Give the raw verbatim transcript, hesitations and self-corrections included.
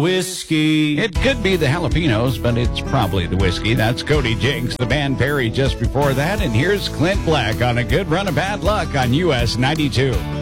Whiskey. It could be the jalapenos, but it's probably the whiskey. That's Cody Jinks, the band Perry just before that. And here's Clint Black on a good run of bad luck on U S ninety-two.